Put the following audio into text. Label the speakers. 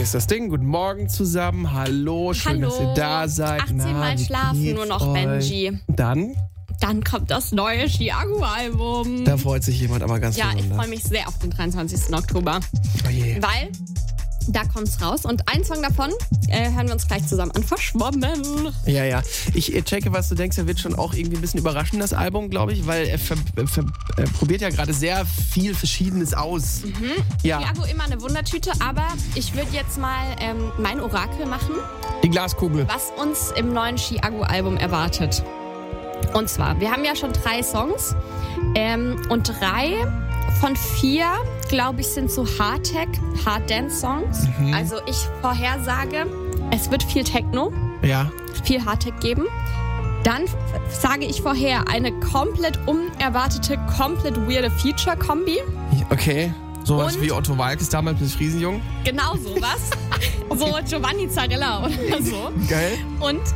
Speaker 1: Hier ist das Ding. Guten Morgen zusammen. Hallo, schön, dass ihr da seid.
Speaker 2: 18 Mal schlafen nur noch, Benji.
Speaker 1: Dann
Speaker 2: kommt das neue Chiago-Album.
Speaker 1: Da freut sich jemand aber ganz
Speaker 2: Ja, ich
Speaker 1: besonders.
Speaker 2: freue mich sehr auf den 23. Oktober.
Speaker 1: Oh je.
Speaker 2: Weil da kommt's raus. Und einen Song davon hören wir uns gleich zusammen an. Verschwommen.
Speaker 1: Ja. Ich checke, was du denkst. Er wird schon auch irgendwie ein bisschen überraschen, das Album, glaube ich, weil er probiert ja gerade sehr viel Verschiedenes aus. Ja,
Speaker 2: Chiago immer eine Wundertüte, aber ich würde jetzt mal mein Orakel machen,
Speaker 1: die Glaskugel.
Speaker 2: was uns im neuen Chiago-Album erwartet. Und zwar, wir haben ja schon 3 Songs und 3 von 4, glaube ich, sind so Hard-Dance-Songs. Also ich vorhersage, es wird viel Techno,
Speaker 1: Ja.
Speaker 2: viel Hardtech geben. Dann sage ich vorher eine komplett unerwartete, komplett weirde Feature-Kombi.
Speaker 1: Okay. Sowas
Speaker 2: Und-
Speaker 1: wie Otto Walkes damals mit Friesenjungen.
Speaker 2: Genau sowas. So Giovanni Zarella oder so.
Speaker 1: Geil.
Speaker 2: Und